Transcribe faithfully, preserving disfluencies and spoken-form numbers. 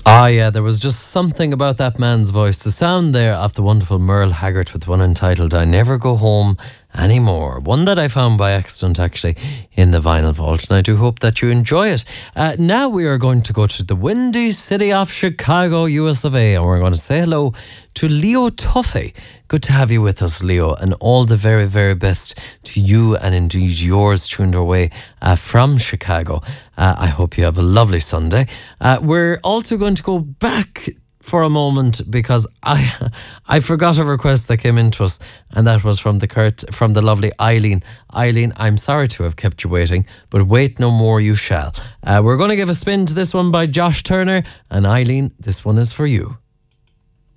Ah, yeah, there was just something about that man's voice. The sound there of the wonderful Merle Haggard with one entitled I Never Go Home Anymore. One that I found by accident, actually, in the vinyl vault. And I do hope that you enjoy it. Uh, now we are going to go to the windy city of Chicago, U S of A. And we're going to say hello to Leo Tuffy. Good to have you with us, Leo. And all the very, very best to you and indeed yours tuned our way uh, from Chicago. Uh, I hope you have a lovely Sunday. Uh, we're also going to go back for a moment because I I forgot a request that came into us, and that was from the Kurt, from the lovely Eileen. Eileen, I'm sorry to have kept you waiting, but wait no more you shall. Uh, we're going to give a spin to this one by Josh Turner, and Eileen, this one is for you.